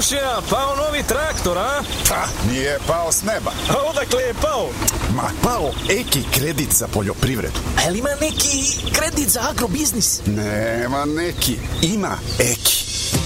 Komšija, pao novi traktor, a? Pa, nije pao s neba. A odakle je pao? Ma, pao Eki kredit za poljoprivredu. Ali ima neki kredit za agrobiznis? Nema neki, ima Eki.